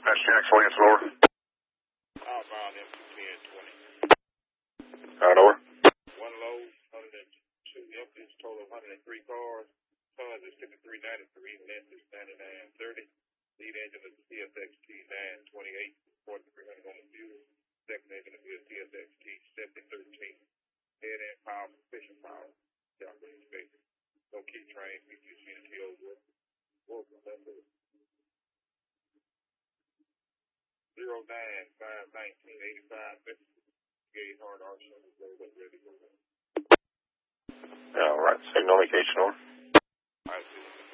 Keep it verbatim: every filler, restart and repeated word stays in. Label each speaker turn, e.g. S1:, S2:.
S1: That's Jack Williams, lower.
S2: Outbound M ten twenty.
S1: Alright, over.
S2: One load, one hundred two empties, total of one hundred three cars. Tons is fifty-three ninety-three, length is ninety-nine thirty. Lead engine is a C S X T nine twenty-eight, forty-three hundred on the fuel. Second engine will be a C S X T seventy thirteen. Head end power, fishing power. Japanese basic. No key train, B T C and T O work. Work on that move. zero nine five nineteen eighty-five, Gate Hard Arsenal is ready to go.
S1: Alright, signal location, over.
S2: I see.